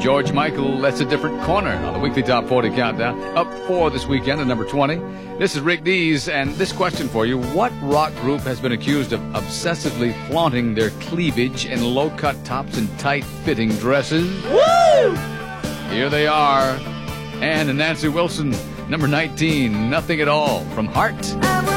George Michael, That's a Different Corner on the weekly Top 40 Countdown. Up 4 this weekend at number 20. This is Rick Dees, and this question for you. What rock group has been accused of obsessively flaunting their cleavage in low-cut tops and tight-fitting dresses? Woo! Here they are. Ann and Nancy Wilson, number 19, Nothing at All, from Heart.